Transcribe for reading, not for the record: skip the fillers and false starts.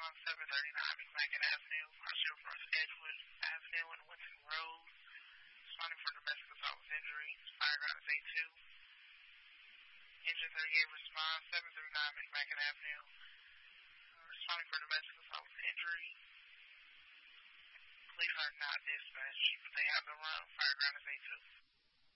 respond 739 McMacken Avenue, partial from Edgewood Avenue and Winton Road. Responding for domestic assault with injury. Fire ground is A2. Engine 38 respond 739 McMacken Avenue. Responding for domestic assault with injury. Police are not dispatched, but they have the run. Fire ground is A2.